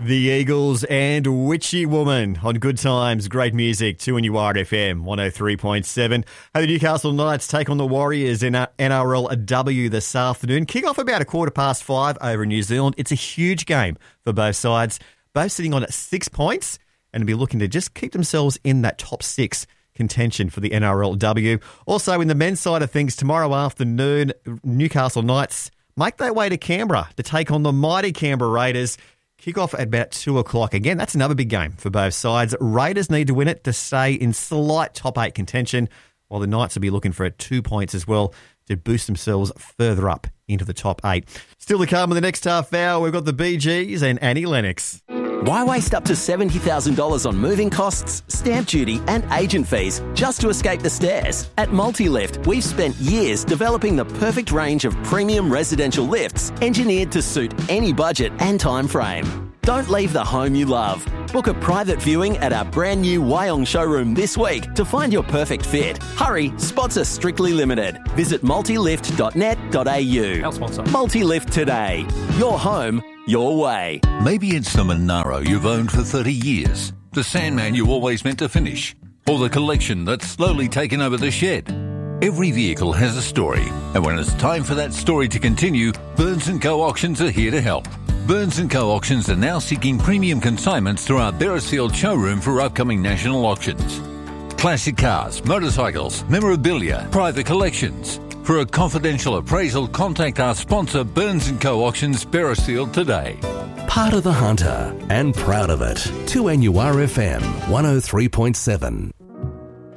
The Eagles and Witchy Woman on Good Times. Great music, 2NURFM 103.7. Hey, the Newcastle Knights take on the Warriors in NRLW this afternoon. Kick off about 5:15 over in New Zealand. It's a huge game for both sides. Both sitting on 6 points and be looking to just keep themselves in that top 6 contention for the NRLW. Also, in the men's side of things, tomorrow afternoon, Newcastle Knights make their way to Canberra to take on the mighty Canberra Raiders. Kick off at about 2 o'clock. Again, that's another big game for both sides. Raiders need to win it to stay in slight top 8 contention, while the Knights will be looking for 2 points as well to boost themselves further up into the top 8. Still to come in the next half hour, we've got the Bee Gees and Annie Lennox. Why waste up to $70,000 on moving costs, stamp duty and agent fees just to escape the stairs? At Multilift, we've spent years developing the perfect range of premium residential lifts engineered to suit any budget and time frame. Don't leave the home you love. Book a private viewing at our brand new Wyong showroom this week to find your perfect fit. Hurry, spots are strictly limited. Visit multilift.net.au. Our sponsor. Multilift today. Your home, your way. Maybe it's the Monaro you've owned for 30 years, the Sandman you always meant to finish, or the collection that's slowly taken over the shed. Every vehicle has a story, and when it's time for that story to continue, Burns & Co. Auctions are here to help. Burns & Co. Auctions are now seeking premium consignments through our Beresfield showroom for upcoming national auctions. Classic cars, motorcycles, memorabilia, private collections. For a confidential appraisal, contact our sponsor Burns & Co. Auctions, Beresfield today. Part of the Hunter and proud of it. 2NURFM 103.7.